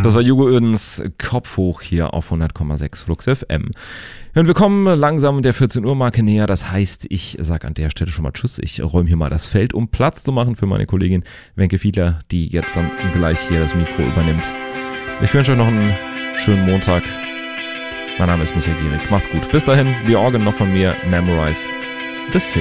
Das war Hugo Oedens Kopf hoch hier auf 100,6 Flux FM. Und wir kommen langsam der 14 Uhr Marke näher. Das heißt, ich sage an der Stelle schon mal Tschüss. Ich räume hier mal das Feld, um Platz zu machen für meine Kollegin Wenke Fiedler, die jetzt dann gleich hier das Mikro übernimmt. Ich wünsche euch noch einen schönen Montag. Mein Name ist Michael Gierig. Macht's gut. Bis dahin, die Orgel noch von mir. Memorize the City.